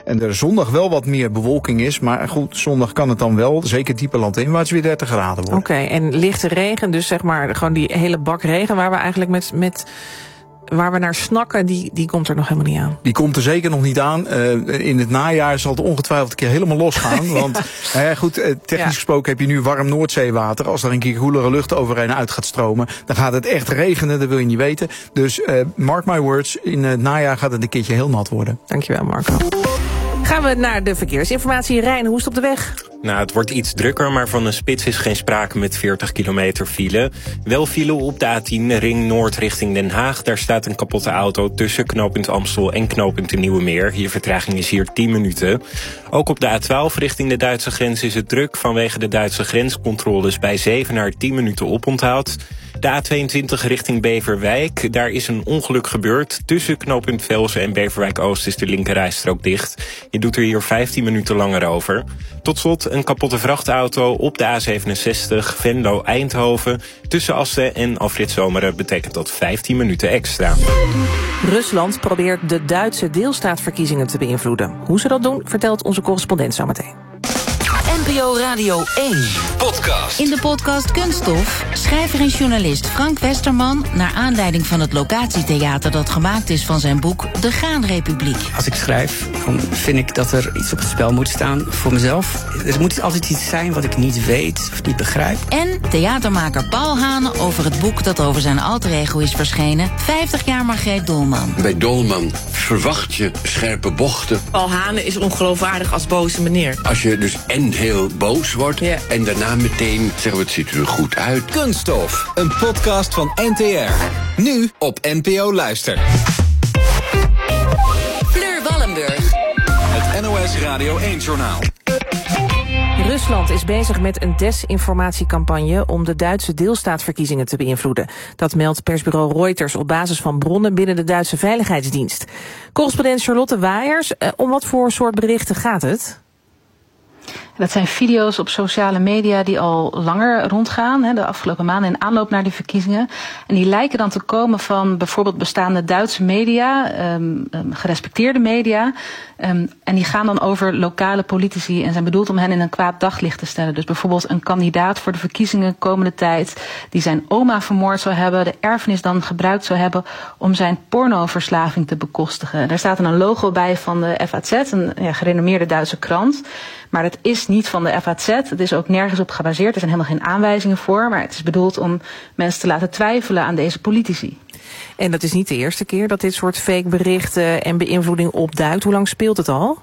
En er zondag wel wat meer bewolking is. Maar goed, zondag kan het dan wel, zeker diepe landinwaarts, weer 30 graden worden. Oké, en lichte regen, dus zeg maar gewoon die hele bak regen waar we eigenlijk waar we naar snakken, die komt er nog helemaal niet aan. Die komt er zeker nog niet aan. In het najaar zal het ongetwijfeld een keer helemaal losgaan. Ja. Want technisch gesproken heb je nu warm Noordzeewater. Als er een keer koelere lucht over en uit gaat stromen, dan gaat het echt regenen, dat wil je niet weten. Dus mark my words, in het najaar gaat het een keertje heel nat worden. Dankjewel, Marco. Gaan we naar de verkeersinformatie. Rijn, hoe is het op de weg? Nou, het wordt iets drukker, maar van een spits is geen sprake met 40 kilometer file. Wel file op de A10 Ring Noord richting Den Haag. Daar staat een kapotte auto tussen knooppunt Amstel en knooppunt de Nieuwe Meer. Je vertraging is hier 10 minuten. Ook op de A12 richting de Duitse grens is het druk vanwege de Duitse grenscontroles bij Zevenaar 10 minuten oponthoud. De A22 richting Beverwijk, daar is een ongeluk gebeurd. Tussen knooppunt Velsen en Beverwijk-Oost is de linkerrijstrook dicht. Je doet er hier 15 minuten langer over. Tot slot een kapotte vrachtauto op de A67 Venlo-Eindhoven. Tussen Asten en Afrit Zomeren betekent dat 15 minuten extra. Rusland probeert de Duitse deelstaatverkiezingen te beïnvloeden. Hoe ze dat doen, vertelt onze correspondent zometeen. NPO Radio 1 podcast. In de podcast Kunststof schrijver en journalist Frank Westerman naar aanleiding van het locatietheater dat gemaakt is van zijn boek De Graanrepubliek. Als ik schrijf, dan vind ik dat er iets op het spel moet staan voor mezelf. Er moet altijd iets zijn wat ik niet weet of niet begrijp. En theatermaker Paul Hane over het boek dat over zijn alter ego is verschenen, 50 jaar Margreet Dolman. Bij Dolman verwacht je scherpe bochten. Paul Hane is ongeloofwaardig als boze meneer. Als je dus en heel boos wordt en daarna meteen zeggen we het ziet er goed uit. Kunststof, een podcast van NTR. Nu op NPO Luister. Fleur Wallenburg. Het NOS Radio 1-journaal. Rusland is bezig met een desinformatiecampagne om de Duitse deelstaatverkiezingen te beïnvloeden. Dat meldt persbureau Reuters op basis van bronnen binnen de Duitse Veiligheidsdienst. Correspondent Charlotte Waaiers, om wat voor soort berichten gaat het? Dat zijn video's op sociale media die al langer rondgaan, de afgelopen maanden in aanloop naar de verkiezingen. En die lijken dan te komen van bijvoorbeeld bestaande Duitse media, gerespecteerde media. En die gaan dan over lokale politici en zijn bedoeld om hen in een kwaad daglicht te stellen. Dus bijvoorbeeld een kandidaat voor de verkiezingen komende tijd die zijn oma vermoord zou hebben, de erfenis dan gebruikt zou hebben om zijn pornoverslaving te bekostigen. En daar staat dan een logo bij van de FAZ, een gerenommeerde Duitse krant. Maar dat is niet van de FAZ. Het is ook nergens op gebaseerd. Er zijn helemaal geen aanwijzingen voor. Maar het is bedoeld om mensen te laten twijfelen aan deze politici. En dat is niet de eerste keer dat dit soort fake berichten en beïnvloeding opduikt. Hoe lang speelt het al?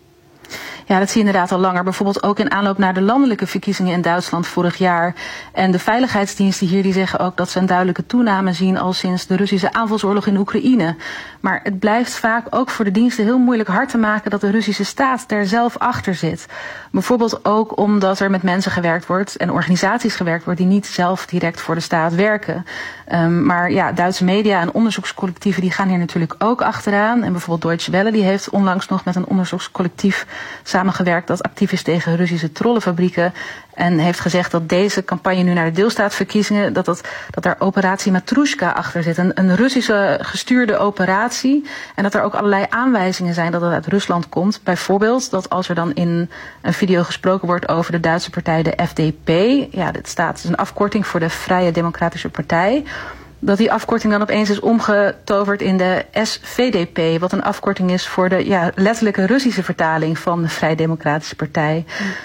Ja, dat zie je inderdaad al langer. Bijvoorbeeld ook in aanloop naar de landelijke verkiezingen in Duitsland vorig jaar. En de veiligheidsdiensten hier die zeggen ook dat ze een duidelijke toename zien al sinds de Russische aanvalsoorlog in Oekraïne. Maar het blijft vaak ook voor de diensten heel moeilijk hard te maken dat de Russische staat er zelf achter zit. Bijvoorbeeld ook omdat er met mensen gewerkt wordt en organisaties gewerkt wordt die niet zelf direct voor de staat werken. Maar ja, Duitse media en onderzoekscollectieven die gaan hier natuurlijk ook achteraan. En bijvoorbeeld Deutsche Welle die heeft onlangs nog met een onderzoekscollectief samengewerkt dat actief is tegen Russische trollenfabrieken. En heeft gezegd dat deze campagne nu naar de deelstaatverkiezingen, dat daar operatie Matrushka achter zit. Een Russische gestuurde operatie. En dat er ook allerlei aanwijzingen zijn dat het uit Rusland komt. Bijvoorbeeld dat als er dan in een video gesproken wordt over de Duitse partij, de FDP. Ja, dit is een afkorting voor de Vrije Democratische Partij. Dat die afkorting dan opeens is omgetoverd in de SVDP. Wat een afkorting is voor de letterlijke Russische vertaling van de Vrije Democratische Partij.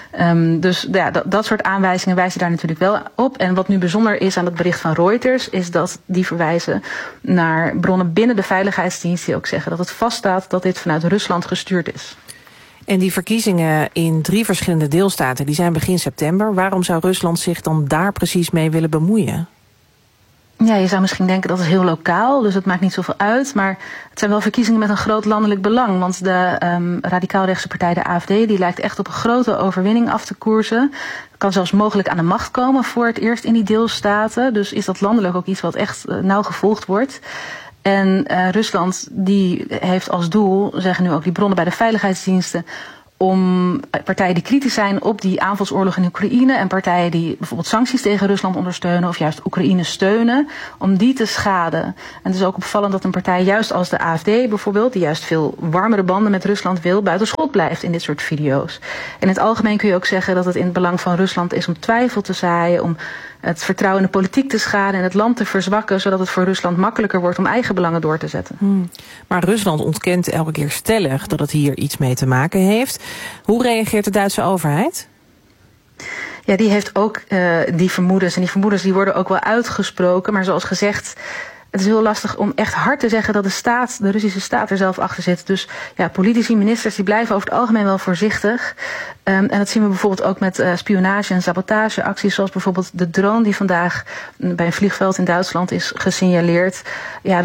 Dus dat soort aanwijzingen wijzen daar natuurlijk wel op. En wat nu bijzonder is aan het bericht van Reuters is dat die verwijzen naar bronnen binnen de veiligheidsdienst die ook zeggen dat het vaststaat dat dit vanuit Rusland gestuurd is. En die verkiezingen in 3 verschillende deelstaten die zijn begin september. Waarom zou Rusland zich dan daar precies mee willen bemoeien? Ja, je zou misschien denken dat is heel lokaal, dus het maakt niet zoveel uit. Maar het zijn wel verkiezingen met een groot landelijk belang. Want de radicaal-rechtse partij, de AfD, die lijkt echt op een grote overwinning af te koersen. Kan zelfs mogelijk aan de macht komen voor het eerst in die deelstaten. Dus is dat landelijk ook iets wat echt nauw gevolgd wordt. En Rusland die heeft als doel, zeggen nu ook die bronnen bij de veiligheidsdiensten, om partijen die kritisch zijn op die aanvalsoorlog in Oekraïne en partijen die bijvoorbeeld sancties tegen Rusland ondersteunen of juist Oekraïne steunen, om die te schaden. En het is ook opvallend dat een partij juist als de AfD bijvoorbeeld, die juist veel warmere banden met Rusland wil, buiten schot blijft in dit soort video's. En in het algemeen kun je ook zeggen dat het in het belang van Rusland is om twijfel te zaaien, om het vertrouwen in de politiek te schaden en het land te verzwakken, zodat het voor Rusland makkelijker wordt om eigen belangen door te zetten. Maar Rusland ontkent elke keer stellig dat het hier iets mee te maken heeft. Hoe reageert de Duitse overheid? Ja, die heeft ook die vermoedens. En die vermoedens die worden ook wel uitgesproken. Maar zoals gezegd, het is heel lastig om echt hard te zeggen dat de Russische staat er zelf achter zit. Dus ja, politici, ministers, die blijven over het algemeen wel voorzichtig. En dat zien we bijvoorbeeld ook met spionage- en sabotageacties, zoals bijvoorbeeld de drone die vandaag bij een vliegveld in Duitsland is gesignaleerd. Ja,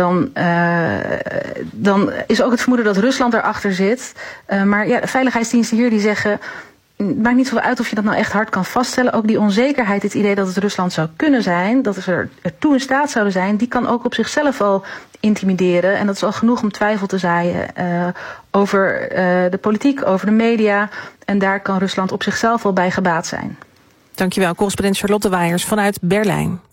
dan is ook het vermoeden dat Rusland erachter zit. Maar ja, de veiligheidsdiensten hier die zeggen, het maakt niet zoveel uit of je dat nou echt hard kan vaststellen. Ook die onzekerheid, het idee dat het Rusland zou kunnen zijn, dat ze ertoe in staat zouden zijn, die kan ook op zichzelf al intimideren. En dat is al genoeg om twijfel te zaaien over de politiek, over de media. En daar kan Rusland op zichzelf al bij gebaat zijn. Dankjewel, correspondent Charlotte Wijers vanuit Berlijn.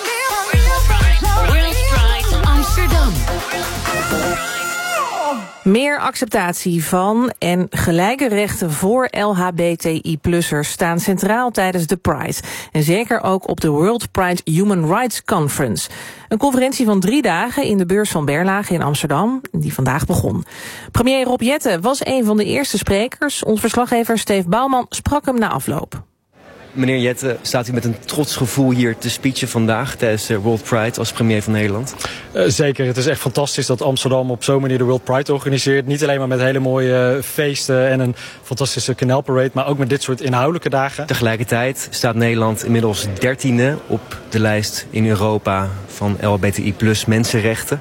Meer acceptatie van en gelijke rechten voor LHBTI-plussers staan centraal tijdens de Pride. En zeker ook op de World Pride Human Rights Conference. Een conferentie van 3 dagen in de beurs van Berlage in Amsterdam, die vandaag begon. Premier Rob Jetten was een van de eerste sprekers. Ons verslaggever Steve Bouwman sprak hem na afloop. Meneer Jetten, staat u met een trots gevoel hier te speechen vandaag tijdens de World Pride als premier van Nederland? Zeker, het is echt fantastisch dat Amsterdam op zo'n manier de World Pride organiseert. Niet alleen maar met hele mooie feesten en een fantastische kanaalparade, maar ook met dit soort inhoudelijke dagen. Tegelijkertijd staat Nederland inmiddels 13e op de lijst in Europa van LHBTI plus mensenrechten.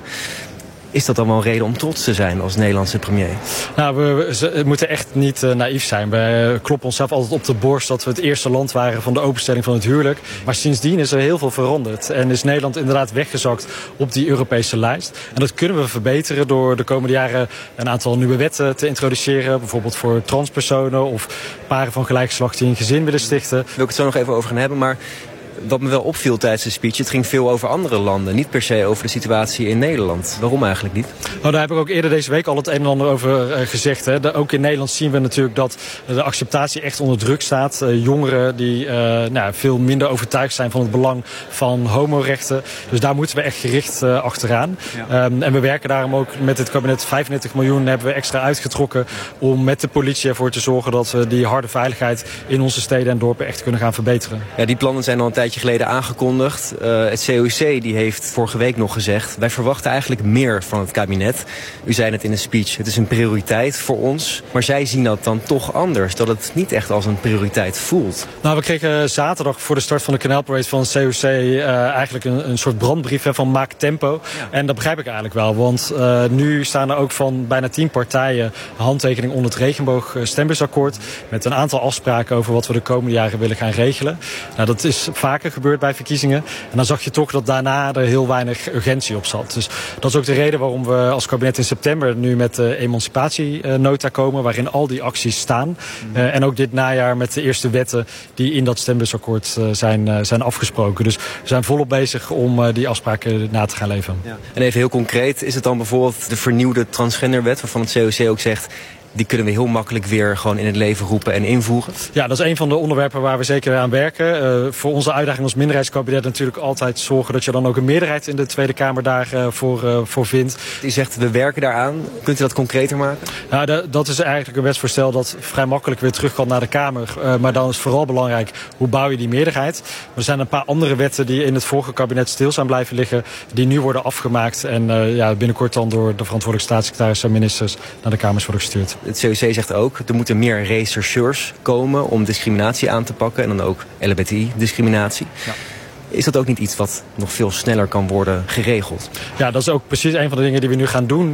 Is dat dan wel een reden om trots te zijn als Nederlandse premier? Nou, we moeten echt niet naïef zijn. We kloppen onszelf altijd op de borst dat we het eerste land waren van de openstelling van het huwelijk. Maar sindsdien is er heel veel veranderd. En is Nederland inderdaad weggezakt op die Europese lijst. En dat kunnen we verbeteren door de komende jaren een aantal nieuwe wetten te introduceren. Bijvoorbeeld voor transpersonen of paren van gelijk geslacht die een gezin willen stichten. Daar wil ik het zo nog even over gaan hebben, maar wat me wel opviel tijdens de speech, het ging veel over andere landen. Niet per se over de situatie in Nederland. Waarom eigenlijk niet? Nou, daar heb ik ook eerder deze week al het een en ander over gezegd. Hè. Ook in Nederland zien we natuurlijk dat de acceptatie echt onder druk staat. Jongeren die veel minder overtuigd zijn van het belang van homorechten. Dus daar moeten we echt gericht achteraan. Ja. En we werken daarom ook met het kabinet 35 miljoen hebben we extra uitgetrokken om met de politie ervoor te zorgen dat we die harde veiligheid in onze steden en dorpen echt kunnen gaan verbeteren. Ja, die plannen zijn al een tijdje geleden aangekondigd. Het COC die heeft vorige week nog gezegd, wij verwachten eigenlijk meer van het kabinet. U zei het in een speech, het is een prioriteit voor ons. Maar zij zien dat dan toch anders, dat het niet echt als een prioriteit voelt. Nou, we kregen zaterdag voor de start van de kanaalparade van het COC eigenlijk een soort brandbrief van maak tempo. Ja. En dat begrijp ik eigenlijk wel, want nu staan er ook van bijna 10 partijen handtekening onder het regenboogstembursakkoord met een aantal afspraken over wat we de komende jaren willen gaan regelen. Nou, dat is vaker gebeurd bij verkiezingen. En dan zag je toch dat daarna er heel weinig urgentie op zat. Dus dat is ook de reden waarom we als kabinet in september nu met de emancipatienota komen, waarin al die acties staan. En ook dit najaar met de eerste wetten die in dat stembursakkoord zijn afgesproken. Dus we zijn volop bezig om die afspraken na te gaan leven. Ja. En even heel concreet, is het dan bijvoorbeeld de vernieuwde transgenderwet waarvan het COC ook zegt, die kunnen we heel makkelijk weer gewoon in het leven roepen en invoeren? Ja, dat is een van de onderwerpen waar we zeker aan werken. Voor onze uitdaging als minderheidskabinet natuurlijk altijd zorgen dat je dan ook een meerderheid in de Tweede Kamer daarvoor vindt. U zegt we werken daaraan. Kunt u dat concreter maken? Nou, dat is eigenlijk een wetsvoorstel dat vrij makkelijk weer terug kan naar de Kamer. Maar dan is vooral belangrijk, hoe bouw je die meerderheid? Maar er zijn een paar andere wetten die in het vorige kabinet stil zijn blijven liggen, die nu worden afgemaakt en binnenkort dan door de verantwoordelijke staatssecretaris en ministers naar de Kamers worden gestuurd. Het COC zegt ook, er moeten meer rechercheurs komen om discriminatie aan te pakken en dan ook LHBTI-discriminatie. Ja. Is dat ook niet iets wat nog veel sneller kan worden geregeld? Ja, dat is ook precies een van de dingen die we nu gaan doen.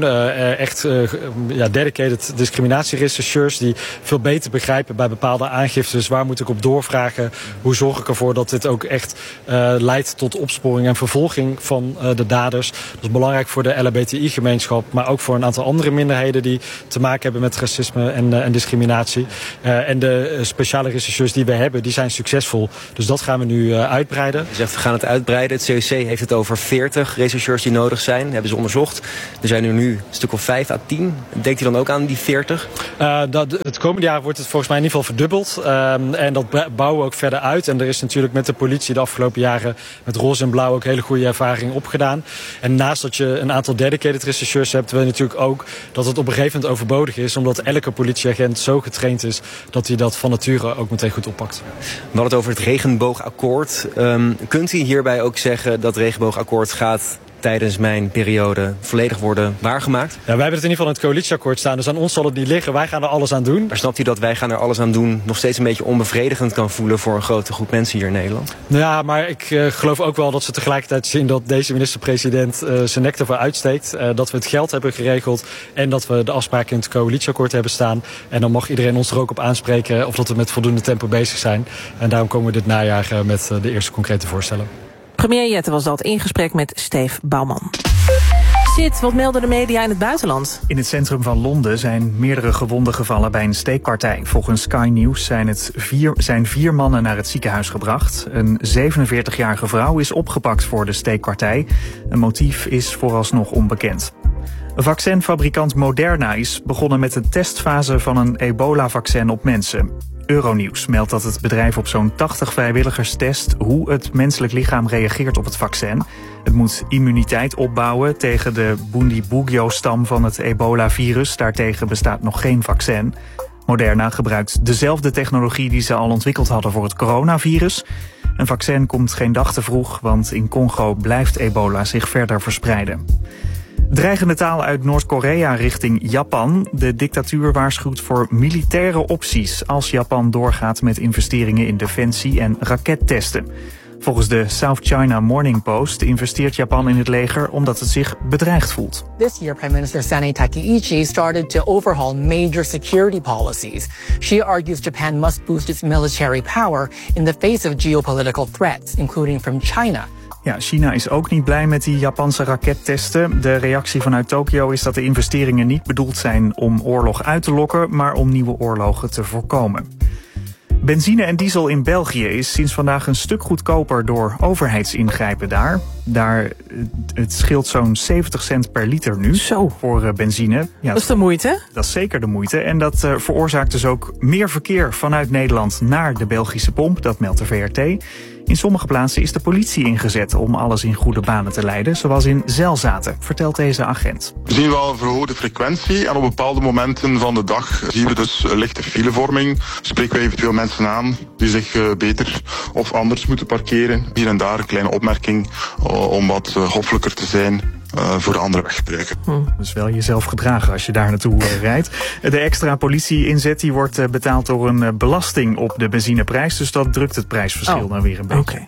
Dedicated discriminatierechercheurs die veel beter begrijpen bij bepaalde aangiftes. Waar moet ik op doorvragen? Hoe zorg ik ervoor dat dit ook echt leidt tot opsporing en vervolging van de daders? Dat is belangrijk voor de LHBTI-gemeenschap, maar ook voor een aantal andere minderheden die te maken hebben met racisme en discriminatie. En de speciale rechercheurs die we hebben, die zijn succesvol. Dus dat gaan we nu uitbreiden. Je zegt, we gaan het uitbreiden. Het COC heeft het over 40 rechercheurs die nodig zijn. Hebben ze onderzocht. Er zijn er nu een stuk of 5 à 10. Denkt u dan ook aan die 40? Het komende jaar wordt het volgens mij in ieder geval verdubbeld. En dat bouwen we ook verder uit. En er is natuurlijk met de politie de afgelopen jaren met roze en blauw ook hele goede ervaring opgedaan. En naast dat je een aantal dedicated rechercheurs hebt, wil je natuurlijk ook dat het op een gegeven moment overbodig is. Omdat elke politieagent zo getraind is dat hij dat van nature ook meteen goed oppakt. We hadden het over het regenboogakkoord. Kunt u hierbij ook zeggen dat het regenboogakkoord gaat tijdens mijn periode volledig worden waargemaakt? Ja, wij hebben het in ieder geval in het coalitieakkoord staan. Dus aan ons zal het niet liggen. Wij gaan er alles aan doen. Maar snapt u dat wij gaan er alles aan doen nog steeds een beetje onbevredigend kan voelen voor een grote groep mensen hier in Nederland? Ja, maar ik geloof ook wel dat ze tegelijkertijd zien dat deze minister-president zijn nek ervoor uitsteekt. Dat we het geld hebben geregeld en dat we de afspraken in het coalitieakkoord hebben staan. En dan mag iedereen ons er ook op aanspreken of dat we met voldoende tempo bezig zijn. En daarom komen we dit najaar met de eerste concrete voorstellen. Premier Jette was dat in gesprek met Steve Bouwman. Sid, wat melden de media in het buitenland? In het centrum van Londen zijn meerdere gewonden gevallen bij een steekpartij. Volgens Sky News zijn 4 mannen naar het ziekenhuis gebracht. Een 47-jarige vrouw is opgepakt voor de steekpartij. Een motief is vooralsnog onbekend. Vaccinfabrikant Moderna is begonnen met de testfase van een ebola-vaccin op mensen. Euronews meldt dat het bedrijf op zo'n 80 vrijwilligers test hoe het menselijk lichaam reageert op het vaccin. Het moet immuniteit opbouwen tegen de Bundibugyo-stam van het ebola-virus. Daartegen bestaat nog geen vaccin. Moderna gebruikt dezelfde technologie die ze al ontwikkeld hadden voor het coronavirus. Een vaccin komt geen dag te vroeg, want in Congo blijft ebola zich verder verspreiden. Dreigende taal uit Noord-Korea richting Japan. De dictatuur waarschuwt voor militaire opties als Japan doorgaat met investeringen in defensie en rakettesten. Volgens de South China Morning Post investeert Japan in het leger omdat het zich bedreigd voelt. This year, Prime Minister Sanae Takaichi started to overhaul major security policies. She argues Japan must boost its military power in the face of geopolitical threats, including from China. Ja, China is ook niet blij met die Japanse rakettesten. De reactie vanuit Tokio is dat de investeringen niet bedoeld zijn om oorlog uit te lokken, maar om nieuwe oorlogen te voorkomen. Benzine en diesel in België is sinds vandaag een stuk goedkoper door overheidsingrijpen daar. Het scheelt zo'n 70 cent per liter nu voor benzine. Ja, dat is de moeite? Dat is zeker de moeite. En dat veroorzaakt dus ook meer verkeer vanuit Nederland naar de Belgische pomp. Dat meldt de VRT. In sommige plaatsen is de politie ingezet om alles in goede banen te leiden, zoals in Zelzaten, vertelt deze agent. We zien wel een verhoogde frequentie en op bepaalde momenten van de dag zien we dus lichte filevorming. Spreken we eventueel mensen aan die zich beter of anders moeten parkeren. Hier en daar een kleine opmerking om wat hoffelijker te zijn. Voor de andere weggebruiken. Dus wel jezelf gedragen als je daar naartoe rijdt. De extra politie-inzet die wordt betaald door een belasting op de benzineprijs. Dus dat drukt het prijsverschil dan weer een beetje. Okay.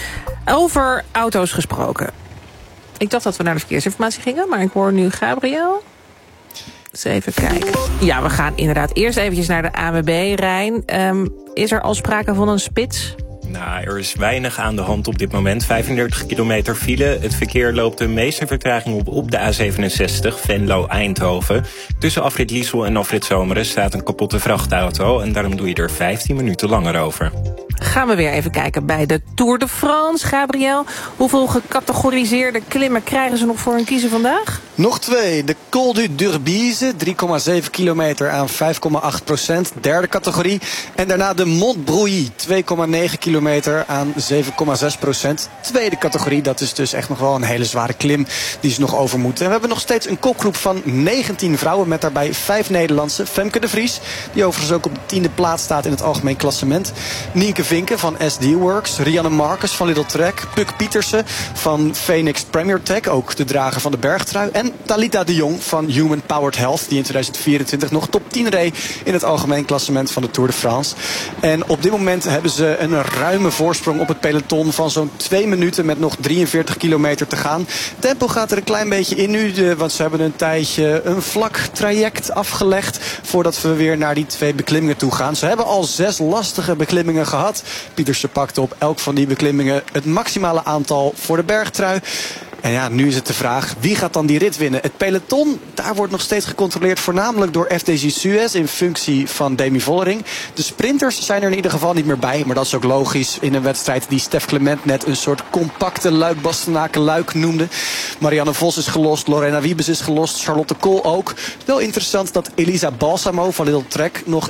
Over auto's gesproken. Ik dacht dat we naar de verkeersinformatie gingen, maar ik hoor nu Gabriel. Dus even kijken. Ja, we gaan inderdaad eerst eventjes naar de ANWB, Rijn. Is er al sprake van een spits? Nou, er is weinig aan de hand op dit moment. 35 kilometer file. Het verkeer loopt de meeste vertraging op de A67, Venlo-Eindhoven. Tussen afrit Liesel en afrit Zomeren staat een kapotte vrachtauto. En daarom doe je er 15 minuten langer over. Gaan we weer even kijken bij de Tour de France. Gabriel, hoeveel gecategoriseerde klimmen krijgen ze nog voor hun kiezen vandaag? Nog 2. De Col du Durbise, 3,7 kilometer aan 5,8%. Derde categorie. En daarna de Mont Brouilly, 2,9 kilometer aan 7,6%. Tweede categorie. Dat is dus echt nog wel een hele zware klim die ze nog over moeten. En we hebben nog steeds een kopgroep van 19 vrouwen met daarbij 5 Nederlandse. Femke de Vries, die overigens ook op de 10e plaats staat in het algemeen klassement. Nienke Vinken van SD Works, Rianne Marcus van Lidl Trek, Puk Pietersen van Phoenix Premier Tech, ook de drager van de bergtrui, en Talita de Jong van Human Powered Health, die in 2024 nog top 10 reed in het algemeen klassement van de Tour de France. En op dit moment hebben ze een ruime voorsprong op het peloton van zo'n 2 minuten met nog 43 kilometer te gaan. Tempo gaat er een klein beetje in nu, want ze hebben een tijdje een vlak traject afgelegd voordat we weer naar die 2 beklimmingen toe gaan. Ze hebben al 6 lastige beklimmingen gehad. Pietersen pakte op elk van die beklimmingen het maximale aantal voor de bergtrui. En ja, nu is het de vraag, wie gaat dan die rit winnen? Het peloton, daar wordt nog steeds gecontroleerd voornamelijk door FDJ Suez in functie van Demi Vollering. De sprinters zijn er in ieder geval niet meer bij, maar dat is ook logisch in een wedstrijd die Stef Clement net een soort compacte Luik-Bastenaken-Luik noemde. Marianne Vos is gelost, Lorena Wiebes is gelost, Charlotte Kool ook. Wel interessant dat Elisa Balsamo van Lidl Trek nog